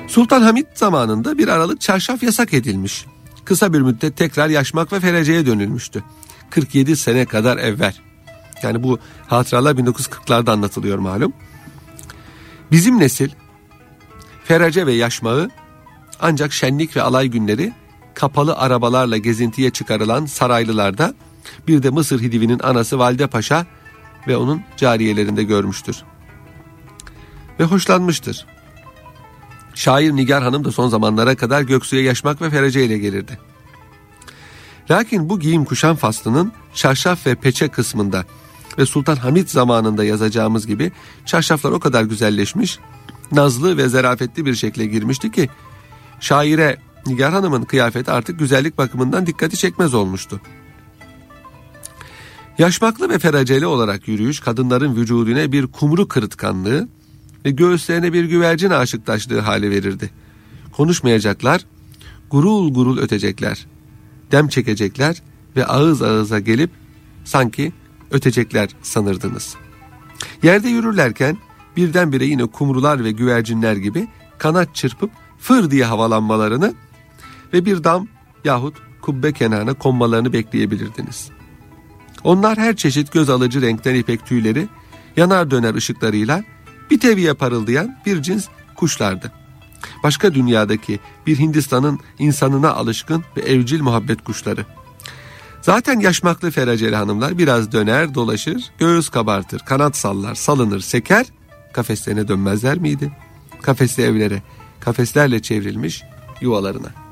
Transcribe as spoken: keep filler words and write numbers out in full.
Sultan Hamid zamanında bir aralık çarşaf yasak edilmiş. Kısa bir müddet tekrar yaşmak ve fereceye dönülmüştü. kırk yedi sene kadar evvel. Yani bu hatıralar bin dokuz yüz kırklarda anlatılıyor malum. Bizim nesil ferece ve yaşmağı ancak şenlik ve alay günleri kapalı arabalarla gezintiye çıkarılan saraylılarda, bir de Mısır Hidivi'nin anası Valide Paşa ve onun cariyelerinde görmüştür. Ve hoşlanmıştır. Şair Nigar Hanım da son zamanlara kadar Göksu'ya yaşmak ve ferece ile gelirdi. Lakin bu giyim kuşam faslının çarşaf ve peçe kısmında ve Sultan Hamid zamanında yazacağımız gibi çarşaflar o kadar güzelleşmiş, nazlı ve zarafetli bir şekle girmişti ki şaire Nigar Hanım'ın kıyafeti artık güzellik bakımından dikkati çekmez olmuştu. Yaşmaklı ve fereceli olarak yürüyüş kadınların vücuduna bir kumru kırıtkanlığı ve göğüslerine bir güvercin aşıktaşlığı hali verirdi. Konuşmayacaklar, gurul gurul ötecekler, dem çekecekler ve ağız ağıza gelip sanki ötecekler sanırdınız. Yerde yürürlerken birdenbire yine kumrular ve güvercinler gibi kanat çırpıp fır diye havalanmalarını ve bir dam yahut kubbe kenarına konmalarını bekleyebilirdiniz. Onlar her çeşit göz alıcı renkten ipek tüyleri, yanar döner ışıklarıyla bir teviye parıldayan bir cins kuşlardı. Başka dünyadaki bir Hindistan'ın insanına alışkın ve evcil muhabbet kuşları. Zaten yaşmaklı fereceli hanımlar biraz döner dolaşır, göğüs kabartır, kanat sallar, salınır, seker, kafeslerine dönmezler miydi? Kafesli evlere, kafeslerle çevrilmiş yuvalarına.